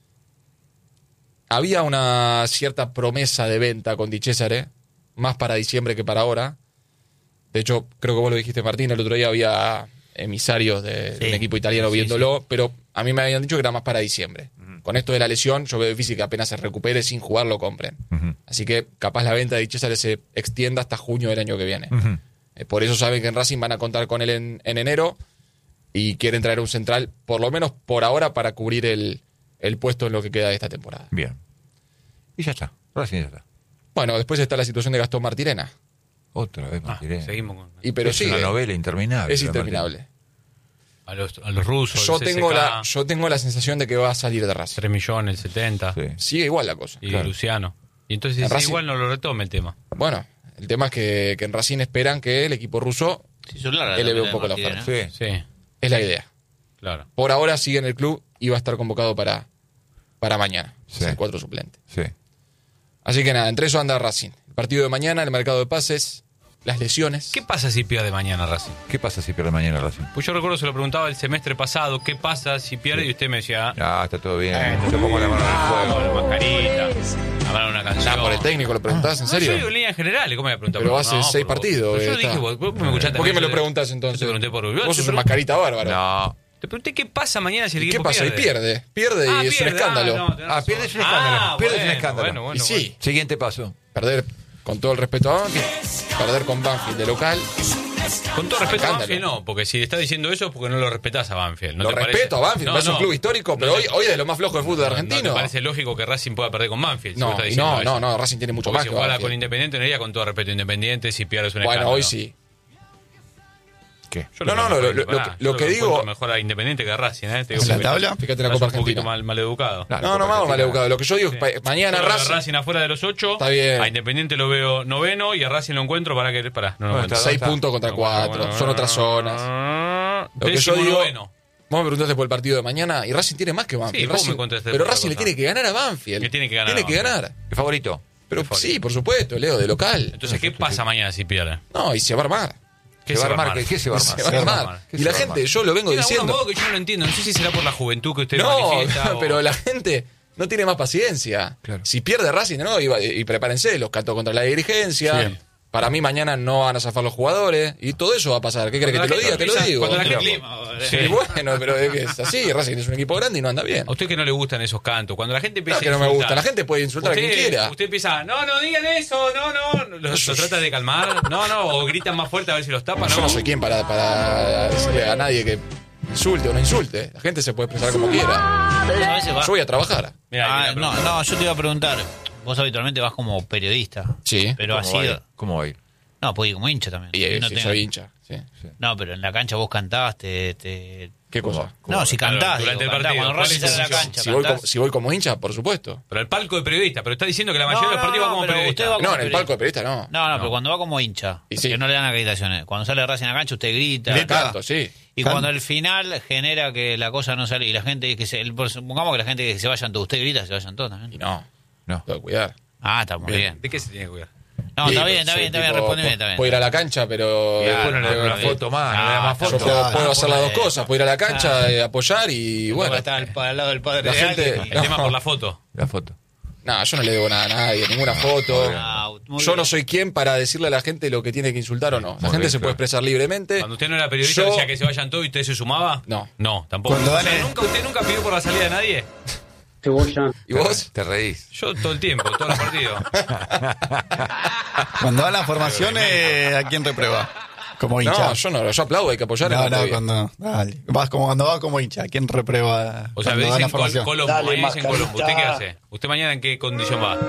Speaker 5: Había una cierta promesa de venta con Di Cesare, más para diciembre que para ahora. De hecho, creo que vos lo dijiste, Martín, el otro día había emisarios de un equipo italiano viéndolo, pero a mí me habían dicho que era más para diciembre. Con esto de la lesión, yo veo difícil que apenas se recupere sin jugar lo compren.
Speaker 1: Ujú.
Speaker 5: Así que capaz la venta de Di Cesare se extienda hasta junio del año que viene.
Speaker 1: Ujú.
Speaker 5: Por eso saben que en Racing van a contar con él en enero y quieren traer un central, por lo menos por ahora, para cubrir el puesto en lo que queda de esta temporada.
Speaker 1: Bien. Y ya está. Racing ya está.
Speaker 5: Bueno, después está la situación de Gastón Martirena.
Speaker 1: Otra vez Martirena.
Speaker 4: Seguimos con
Speaker 5: Pero
Speaker 1: es
Speaker 5: sigue.
Speaker 1: una novela interminable.
Speaker 5: Es
Speaker 1: la
Speaker 5: interminable.
Speaker 4: a los rusos.
Speaker 5: Yo
Speaker 4: el
Speaker 5: tengo,
Speaker 4: CSKA,
Speaker 5: yo tengo la sensación de que va a salir de Racing.
Speaker 4: 3 millones, 70.
Speaker 1: Martirena. Sí.
Speaker 5: Sigue igual la cosa.
Speaker 4: Y
Speaker 1: Claro.
Speaker 4: Luciano. Y entonces
Speaker 5: En
Speaker 4: ese
Speaker 5: Racing-
Speaker 4: igual no lo retome el tema.
Speaker 5: Bueno, el tema es que en Racing esperan que el equipo ruso
Speaker 3: Sí, son largas
Speaker 5: eleve
Speaker 3: también
Speaker 5: un poco la
Speaker 3: Martínez,
Speaker 5: oferta.
Speaker 3: ¿no?
Speaker 1: Sí.
Speaker 4: Sí,
Speaker 5: es la idea.
Speaker 4: claro.
Speaker 5: Por ahora sigue en el club y va a estar convocado para para mañana.
Speaker 1: Sí.
Speaker 5: Es el 4 suplente.
Speaker 1: Sí.
Speaker 5: Así que nada, entre eso anda Racing. El partido de mañana, el mercado de pases, las lesiones.
Speaker 4: ¿Qué pasa si pierde mañana Racing?
Speaker 1: ¿Qué pasa si pierde mañana Racing?
Speaker 4: Pues yo recuerdo, se lo preguntaba el semestre pasado, ¿qué pasa si pierde? Y usted me decía,
Speaker 1: Ah, está todo bien. Yo pongo la mano en el fuego.
Speaker 4: la mascarita, hablar una canción.
Speaker 5: Por el técnico, ¿lo preguntás en
Speaker 4: No,
Speaker 5: serio?
Speaker 4: yo digo en líneas generales, ¿cómo me preguntás?
Speaker 5: Pero hace 6
Speaker 4: por-
Speaker 5: partidos.
Speaker 4: Pero yo
Speaker 5: está.
Speaker 4: dije, vos me escuchaste.
Speaker 5: ¿Por qué me lo
Speaker 4: Yo te-
Speaker 5: preguntás entonces?
Speaker 4: Yo te pregunté por
Speaker 5: Vos sos un mascarita bárbaro.
Speaker 1: No.
Speaker 4: Te pregunté qué pasa mañana si el
Speaker 5: ¿Y qué
Speaker 4: equipo
Speaker 5: pasa?
Speaker 4: pierde.
Speaker 5: Y pierde. Pierde y es un escándalo.
Speaker 1: Pierde es un escándalo. Pierde es un escándalo.
Speaker 4: Bueno,
Speaker 5: Y sí,
Speaker 1: Siguiente paso.
Speaker 5: perder con todo el respeto a Banfield, perder con Banfield de local.
Speaker 4: Con todo respeto a
Speaker 5: Escándalo.
Speaker 4: Banfield, no, porque si está diciendo eso es porque no lo respetás a Banfield. ¿No
Speaker 5: Lo
Speaker 4: te parece?
Speaker 5: respeto a Banfield, me parece un club histórico, pero hoy es de lo más flojo del fútbol
Speaker 4: ¿No
Speaker 5: argentino.
Speaker 4: te parece lógico que Racing pueda perder con Banfield? si
Speaker 5: No,
Speaker 4: vos estás
Speaker 5: y
Speaker 4: diciendo eso?
Speaker 5: no, Racing tiene mucho
Speaker 4: Porque
Speaker 5: más
Speaker 4: si
Speaker 5: que
Speaker 4: jugara
Speaker 5: Banfield.
Speaker 4: con Independiente no iría con todo respeto a Independiente si pierdes un
Speaker 5: Bueno,
Speaker 4: escándalo.
Speaker 5: hoy sí.
Speaker 1: ¿Qué?
Speaker 4: Yo
Speaker 5: No,
Speaker 4: lo
Speaker 5: lo
Speaker 4: encuentro
Speaker 5: que digo-
Speaker 4: mejor a Independiente que a Racing, ¿eh? Te
Speaker 8: ¿En
Speaker 4: digo
Speaker 8: la
Speaker 4: porque
Speaker 8: tabla?
Speaker 5: Fíjate la
Speaker 4: estás
Speaker 5: Copa
Speaker 4: un poquito
Speaker 5: Argentina.
Speaker 4: mal educado.
Speaker 1: Claro.
Speaker 5: No, mal educado. Lo que yo digo es mañana
Speaker 4: Yo veo a
Speaker 5: Racing,
Speaker 4: Racing afuera de los 8.
Speaker 5: Está bien.
Speaker 4: A Independiente lo veo noveno y a Racing lo encuentro para que. Pará, no lo
Speaker 1: Bueno,
Speaker 4: encuentro.
Speaker 1: está
Speaker 5: 6 puntos contra 4. Son otras zonas. Lo que yo digo,
Speaker 4: Noveno.
Speaker 5: vos me preguntaste por el partido de mañana y Racing tiene más que Banfield.
Speaker 4: Sí, vos me
Speaker 5: Racing,
Speaker 4: contaste
Speaker 5: pero
Speaker 4: por
Speaker 5: Racing le
Speaker 4: otra
Speaker 5: tiene que ganar a Banfield.
Speaker 4: Que tiene que ganar
Speaker 5: Tiene
Speaker 4: a
Speaker 5: que
Speaker 4: Banfield.
Speaker 5: ganar.
Speaker 1: ¿El favorito?
Speaker 5: Pero
Speaker 4: favorito.
Speaker 5: sí, por supuesto, Leo, de local.
Speaker 4: Entonces, ¿qué pasa mañana si pierde?
Speaker 5: No, y se va a armar.
Speaker 1: ¿Qué se va a armar? ¿Qué se va a armar?
Speaker 5: Se va a armar.
Speaker 1: ¿Qué
Speaker 5: Y
Speaker 1: se
Speaker 5: la
Speaker 1: va a
Speaker 5: gente,
Speaker 1: armar?
Speaker 5: yo lo vengo
Speaker 4: Tiene algún
Speaker 5: diciendo.
Speaker 4: modo que yo no lo entiendo. No sé si será por la juventud que usted
Speaker 5: No,
Speaker 4: manifiesta.
Speaker 5: pero
Speaker 4: o...
Speaker 5: la gente no tiene más paciencia.
Speaker 1: Claro.
Speaker 5: Si pierde Racing, ¿no? Y prepárense, los cantos contra la dirigencia.
Speaker 8: Sí.
Speaker 5: Para mí mañana no van a zafar los jugadores y todo eso va a pasar. ¿Qué crees que te lo diga? Te lo digo.
Speaker 4: Cuando la
Speaker 8: Otro
Speaker 4: gente...
Speaker 8: clima,
Speaker 4: Sí.
Speaker 5: Y bueno, pero es que es así. Racing es un equipo grande y no anda bien.
Speaker 4: A usted que no le gustan esos cantos. Cuando la gente empieza
Speaker 5: No, que
Speaker 4: a
Speaker 5: no me
Speaker 4: insultar,
Speaker 5: gusta. La gente puede insultar a quien quiera.
Speaker 4: Usted empieza, no digan eso, no. Lo trata de calmar, no, o gritan más fuerte a ver si los tapan,
Speaker 5: Yo no soy quien para decirle a nadie que insulte o no insulte. La gente se puede expresar como quiera.
Speaker 3: A veces va-
Speaker 5: Yo voy a trabajar.
Speaker 4: Mirá, ahí
Speaker 3: Ah, no, yo te iba a preguntar. Vos habitualmente vas como periodista.
Speaker 5: Sí.
Speaker 3: Pero así.
Speaker 1: ¿Cómo va a ir?
Speaker 3: No, puedes ir como hincha también.
Speaker 5: Y
Speaker 3: No
Speaker 5: sí,
Speaker 3: tenés-
Speaker 5: soy hincha. Sí.
Speaker 3: No, pero en la cancha vos cantás,
Speaker 5: ¿Qué cosa?
Speaker 3: No, si cantás,
Speaker 4: durante
Speaker 3: digo,
Speaker 4: el
Speaker 3: cantás.
Speaker 4: partido,
Speaker 3: Cuando
Speaker 4: ¿cuál
Speaker 3: Racing
Speaker 4: es
Speaker 3: sale a la
Speaker 4: tu
Speaker 3: cancha, cantás.
Speaker 5: Si voy como hincha, por supuesto.
Speaker 4: Pero el palco de periodista, pero está diciendo que la mayoría de los partidos va como
Speaker 3: pero
Speaker 4: periodista.
Speaker 3: usted va como
Speaker 5: No, en el
Speaker 3: periodista.
Speaker 5: palco de periodista no.
Speaker 3: No, pero cuando va como hincha,
Speaker 5: Y sí.
Speaker 3: que no le dan acreditaciones. Cuando sale Racing a la cancha, usted grita.
Speaker 5: Canto, sí.
Speaker 3: Y cuando al final genera que la cosa no sale y la gente supongamos que la gente que se vayan todos, usted grita, se vayan todos
Speaker 5: Y
Speaker 3: también.
Speaker 5: no.
Speaker 1: No.
Speaker 5: Tengo que cuidar.
Speaker 3: Ah, está muy bien.
Speaker 4: ¿De qué se tiene que cuidar?
Speaker 3: No,
Speaker 5: Sí,
Speaker 3: está bien,
Speaker 5: soy
Speaker 3: está bien,
Speaker 5: tipo,
Speaker 3: respóndeme, está bien.
Speaker 5: Puedo ir a la cancha, pero.
Speaker 1: Y después no le da una
Speaker 3: bien.
Speaker 1: foto más, no le da más
Speaker 5: Yo
Speaker 1: foto.
Speaker 5: puedo hacer las dos
Speaker 3: por la-
Speaker 5: cosas. Puedo ir a la cancha, apoyar y bueno.
Speaker 3: Está al lado del padre
Speaker 5: La
Speaker 3: de
Speaker 5: gente-
Speaker 3: alguien.
Speaker 4: El tema por la foto.
Speaker 1: La foto.
Speaker 5: No, yo no le debo nada a nadie, ninguna foto.
Speaker 3: Ah, muy
Speaker 5: Yo
Speaker 3: bien.
Speaker 5: no soy quien para decirle a la gente lo que tiene que insultar o no. La
Speaker 1: Muy
Speaker 5: gente
Speaker 1: bien,
Speaker 5: se puede
Speaker 1: claro.
Speaker 5: expresar libremente.
Speaker 4: Cuando usted no era periodista,
Speaker 5: Yo-
Speaker 4: decía que se vayan todos y usted se sumaba.
Speaker 5: No.
Speaker 4: No, tampoco.
Speaker 8: Cuando
Speaker 4: O sea,
Speaker 8: gane-
Speaker 4: ¿Usted nunca pidió por la salida de nadie?
Speaker 7: Cebolla.
Speaker 5: ¿Y vos?
Speaker 1: Te reís.
Speaker 4: Yo todo el tiempo, todos los partidos.
Speaker 8: Cuando van las formaciones, ¿a quién reprueba? Como hincha.
Speaker 5: No, yo no, yo aplaudo, hay que apoyar. en
Speaker 8: No,
Speaker 5: la
Speaker 8: no,
Speaker 5: previa.
Speaker 8: cuando. Dale. Vas como cuando vas como hincha. ¿A quién reprueba?
Speaker 4: O sea, me
Speaker 8: cuando van
Speaker 4: dicen
Speaker 8: la formación?
Speaker 4: Colombo,
Speaker 9: Dale,
Speaker 4: me dicen Colombo. ¿Usted qué
Speaker 9: mascarita.
Speaker 4: hace? ¿Usted mañana en qué condición va?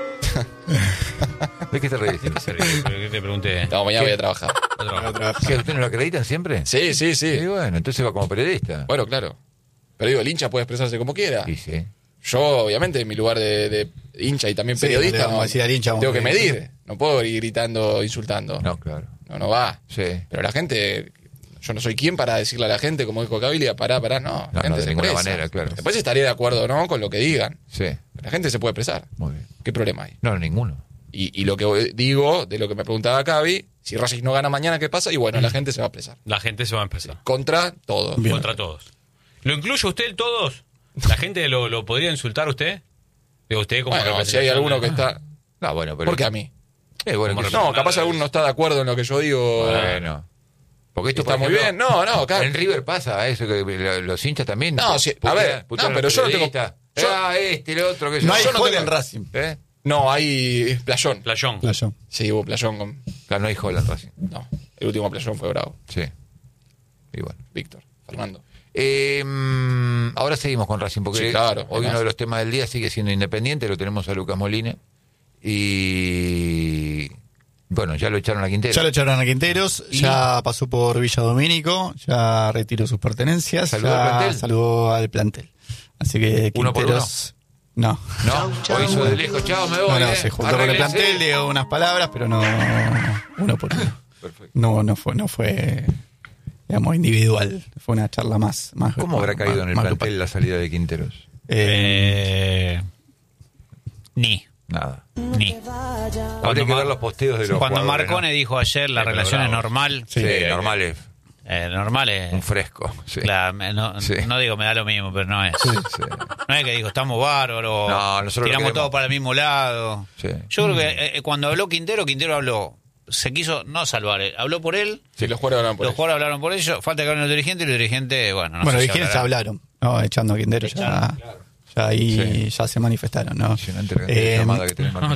Speaker 1: ¿De qué te reís?
Speaker 4: Pero que te pregunté.
Speaker 5: No, mañana voy a trabajar.
Speaker 1: ¿Que usted no lo acreditan siempre?
Speaker 5: Sí, sí, sí.
Speaker 1: Y bueno, entonces va como periodista.
Speaker 5: Bueno, claro. Pero digo, el hincha puede expresarse como quiera.
Speaker 1: Y sí.
Speaker 5: Yo, obviamente, en mi lugar de hincha y también
Speaker 8: Sí,
Speaker 5: periodista,
Speaker 8: le vamos
Speaker 5: no,
Speaker 8: a decir al hincha,
Speaker 5: tengo que
Speaker 8: vamos a decir.
Speaker 5: medir. No puedo ir gritando, insultando.
Speaker 1: No, claro.
Speaker 5: No va.
Speaker 1: Sí.
Speaker 5: Pero la gente, yo no soy quien para decirle a la gente, como dijo Cabilia, pará, no. La
Speaker 1: No,
Speaker 5: gente
Speaker 1: no, de
Speaker 5: se
Speaker 1: ninguna
Speaker 5: expresa.
Speaker 1: manera, claro.
Speaker 5: Después estaría de acuerdo o no con lo que digan.
Speaker 1: Sí.
Speaker 5: La gente se puede expresar.
Speaker 1: Muy bien.
Speaker 5: ¿Qué problema hay?
Speaker 1: No, ninguno.
Speaker 5: Y lo que digo, de lo que me preguntaba Cavi, si Racing no gana mañana, ¿qué pasa? Y bueno, la gente se va a expresar.
Speaker 4: La gente se va a empezar.
Speaker 5: Contra todo.
Speaker 8: Bien.
Speaker 4: Contra todos. ¿Lo incluye usted el todos? ¿La gente lo podría insultar a usted? Digo, usted como
Speaker 5: Bueno, si hay
Speaker 4: representación
Speaker 5: alguno
Speaker 4: de-
Speaker 5: que está...
Speaker 1: No, bueno, pero.
Speaker 5: ¿Por qué a mí?
Speaker 1: Bueno,
Speaker 4: Como
Speaker 1: que-
Speaker 5: No, capaz alguno no está de acuerdo en lo que yo digo.
Speaker 1: Bueno. Porque esto
Speaker 5: Está
Speaker 1: por
Speaker 5: muy
Speaker 1: ejemplo,
Speaker 5: bien. No, claro.
Speaker 1: En River pasa eso, que los hinchas también.
Speaker 5: No, sí, a ver, no, pero yo no tengo- yo-
Speaker 1: el otro, que
Speaker 8: No hay
Speaker 5: yo no
Speaker 8: gol
Speaker 5: tengo-
Speaker 8: en Racing.
Speaker 1: ¿Eh?
Speaker 5: No, hay playón.
Speaker 4: Playón.
Speaker 8: Playón.
Speaker 5: Sí, hubo playón con...
Speaker 1: Claro, no hay Holland Racing.
Speaker 5: No, el último playón fue bravo.
Speaker 1: Sí. Y bueno.
Speaker 5: Víctor, Fernando.
Speaker 1: Ahora seguimos con Racing, porque
Speaker 5: Sí, claro,
Speaker 1: hoy
Speaker 5: además.
Speaker 1: uno de los temas del día sigue siendo Independiente, lo tenemos a Lucas Molina. Y bueno, ya lo echaron a Quintero.
Speaker 8: Ya lo echaron a Quinteros,
Speaker 1: ¿Y?
Speaker 8: ya pasó por Villa Domínico, ya retiró sus pertenencias,
Speaker 1: ¿Saludó
Speaker 8: ya
Speaker 1: al plantel?
Speaker 8: saludó al plantel. Así que
Speaker 1: ¿Uno por
Speaker 8: Quinteros... No.
Speaker 1: No, hoy hizo de lejos, chao, me voy.
Speaker 8: No, se juntó con el
Speaker 1: Arréglense.
Speaker 8: plantel, le dio unas palabras, pero no uno por uno.
Speaker 1: Perfecto.
Speaker 8: No fue digamos individual, fue una charla más
Speaker 1: ¿Cómo habrá caído en el
Speaker 8: más
Speaker 1: plantel la salida de Quinteros?
Speaker 3: Ni.
Speaker 1: Nada.
Speaker 3: Cuando
Speaker 1: que ver los posteos de los
Speaker 3: Cuando
Speaker 1: jugadores,
Speaker 3: Marcone dijo ayer la relación es normal.
Speaker 1: Sí, normal es
Speaker 3: Normal es.
Speaker 1: un fresco. Sí.
Speaker 3: No digo me da lo mismo, pero no es.
Speaker 1: Sí.
Speaker 3: No es que digo estamos bárbaros,
Speaker 1: No, nosotros
Speaker 3: tiramos
Speaker 1: lo
Speaker 3: todo
Speaker 1: queremos.
Speaker 3: para el mismo lado.
Speaker 1: Sí.
Speaker 3: Yo creo que cuando habló Quintero habló. Se quiso no salvar, habló por él.
Speaker 5: Sí, los jugadores hablan por
Speaker 3: Los
Speaker 5: eso.
Speaker 3: jugadores hablaron por ello. Falta que hablen los dirigentes y los dirigentes, bueno, no
Speaker 8: Bueno,
Speaker 3: sé
Speaker 8: los
Speaker 3: si
Speaker 8: dirigentes ya
Speaker 3: hablarán.
Speaker 8: hablaron, ¿no? Echando a Quintero, ya ahí ya se manifestaron, ¿no?
Speaker 1: Impresionante la cantidad de llamadas que tenemos.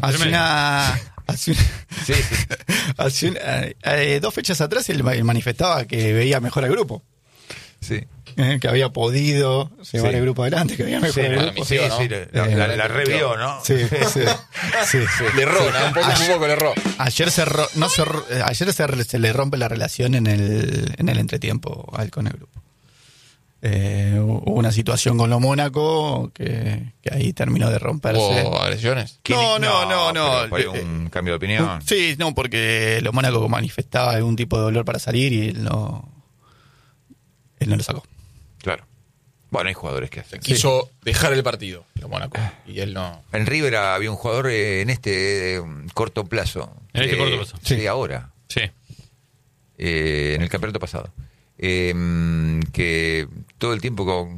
Speaker 8: Hace 2 fechas atrás él manifestaba que veía mejor al grupo.
Speaker 1: Sí.
Speaker 8: Que había podido llevar
Speaker 1: Sí.
Speaker 8: el grupo adelante, que veía mejor
Speaker 1: Sí,
Speaker 8: el
Speaker 5: la
Speaker 8: grupo.
Speaker 5: misión, ¿no?
Speaker 1: la revió, ¿no?
Speaker 8: Sí.
Speaker 5: Le erró, ¿no? Un poco le erró.
Speaker 8: Ayer se le rompe la relación en el entretiempo con el grupo. Hubo una situación con lo Mónaco que ahí terminó de romperse.
Speaker 5: ¿Hubo agresiones?
Speaker 8: No.
Speaker 1: Pero fue un cambio de opinión.
Speaker 8: Sí, no, porque lo Mónaco manifestaba algún tipo de dolor para salir y él no lo sacó.
Speaker 1: Claro. Bueno, hay jugadores que hacen.
Speaker 5: Quiso dejar el partido, lo Mónaco. Y él no.
Speaker 1: En River había un jugador en este corto plazo.
Speaker 4: En este corto plazo.
Speaker 1: Sí, ahora.
Speaker 4: Sí.
Speaker 1: En el campeonato pasado. Que todo el tiempo